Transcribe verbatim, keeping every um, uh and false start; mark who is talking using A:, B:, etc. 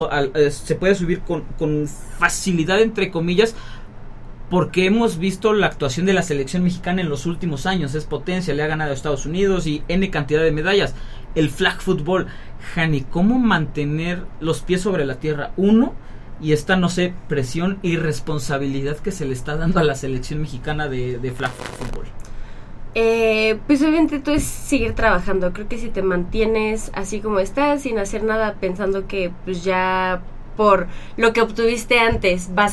A: al, eh, se puede subir con, con facilidad, entre comillas, porque hemos visto la actuación de la selección mexicana en los últimos años. Es potencia, le ha ganado a Estados Unidos y N cantidad de medallas. El flag football, Jani, ¿cómo mantener los pies sobre la tierra? Uno, y esta, no sé, presión y responsabilidad que se le está dando a la selección mexicana de, de flag football.
B: Eh, pues obviamente tú es seguir trabajando. Creo que si te mantienes así como estás, sin hacer nada, pensando que pues ya por lo que obtuviste antes vas